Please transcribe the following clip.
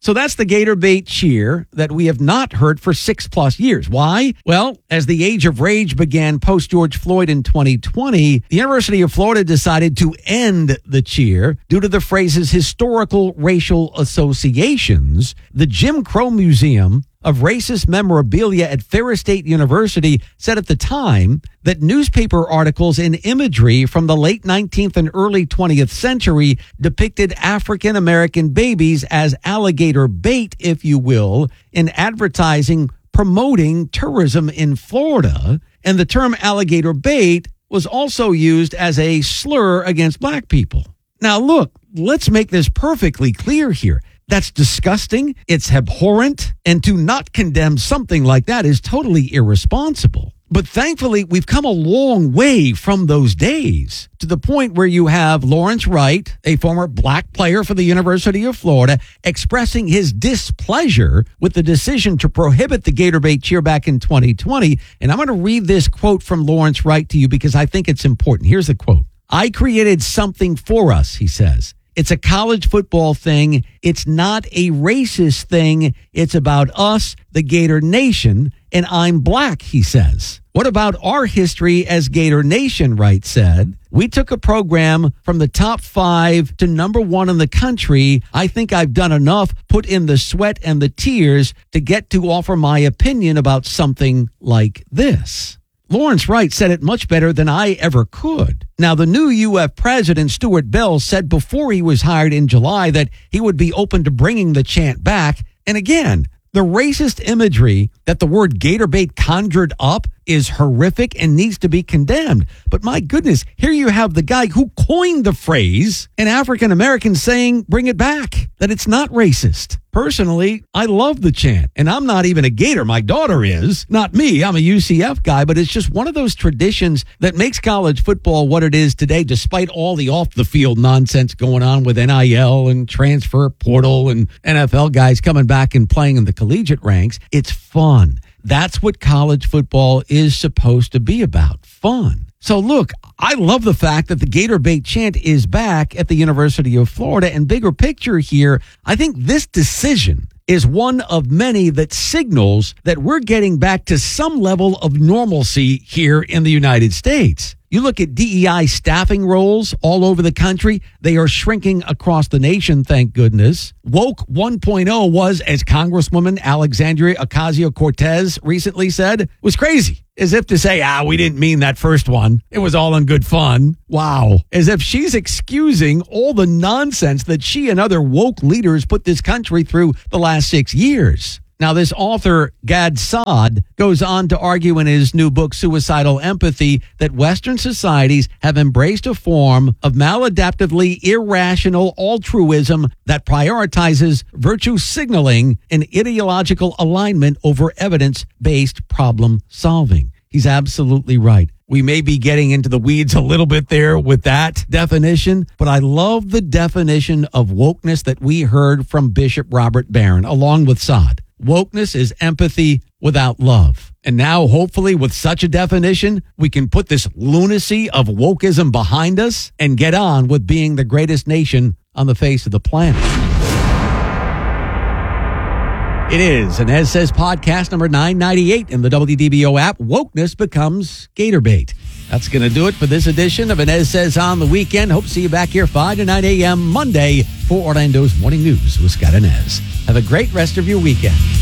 So that's the Gator Bait cheer that we have not heard for 6+ years. Why? Well, as the age of rage began post-George Floyd in 2020, the University of Florida decided to end the cheer due to the phrase's historical racial associations. The Jim Crow Museum of Racist Memorabilia at Ferris State University said at the time that newspaper articles and imagery from the late 19th and early 20th century depicted African American babies as alligator bait, if you will, in advertising promoting tourism in Florida. And the term alligator bait was also used as a slur against black people. Now, look, let's make this perfectly clear here. That's disgusting. It's abhorrent. And to not condemn something like that is totally irresponsible. But thankfully, we've come a long way from those days to the point where you have Lawrence Wright, a former black player for the University of Florida, expressing his displeasure with the decision to prohibit the Gator Bait cheer back in 2020. And I'm going to read this quote from Lawrence Wright to you because I think it's important. Here's the quote. "I created something for us," he says. "It's a college football thing. It's not a racist thing. It's about us, the Gator Nation, and I'm black," he says. "What about our history as Gator Nation?" Wright said. "We took a program from the top 5 to number 1 in the country. I think I've done enough, put in the sweat and the tears to get to offer my opinion about something like this." Lawrence Wright said it much better than I ever could. Now, the new UF president, Stuart Bell, said before he was hired in July that he would be open to bringing the chant back. And again, the racist imagery that the word Gator Bait conjured up is horrific and needs to be condemned. But my goodness, here you have the guy who coined the phrase and African Americans saying, bring it back, that it's not racist. Personally, I love the chant, and I'm not even a Gator. My daughter is. Not me. I'm a UCF guy, but it's just one of those traditions that makes college football what it is today, despite all the off-the-field nonsense going on with NIL and transfer portal and NFL guys coming back and playing in the collegiate ranks. It's fun. That's what college football is supposed to be about, fun. So look, I love the fact that the Gator Bait chant is back at the University of Florida. And bigger picture here, I think this decision is one of many that signals that we're getting back to some level of normalcy here in the United States. You look at DEI staffing roles all over the country. They are shrinking across the nation, thank goodness. Woke 1.0 was, as Congresswoman Alexandria Ocasio-Cortez recently said, was crazy. As if to say, we didn't mean that first one. It was all in good fun. Wow. As if she's excusing all the nonsense that she and other woke leaders put this country through the last 6 years. Now, this author, Gad Saad, goes on to argue in his new book, Suicidal Empathy, that Western societies have embraced a form of maladaptively irrational altruism that prioritizes virtue signaling and ideological alignment over evidence-based problem solving. He's absolutely right. We may be getting into the weeds a little bit there with that definition, but I love the definition of wokeness that we heard from Bishop Robert Barron, along with Saad. Wokeness is empathy without love. And now, hopefully, with such a definition, we can put this lunacy of wokeism behind us and get on with being the greatest nation on the face of the planet. It is an As Says podcast number 998 in the WDBO app. Wokeness becomes Gator Bait. That's going to do it for this edition of an As Says on the weekend. Hope to see you back here 5 to 9 a.m. Monday for Orlando's Morning News with Scott and Ez. Have a great rest of your weekend.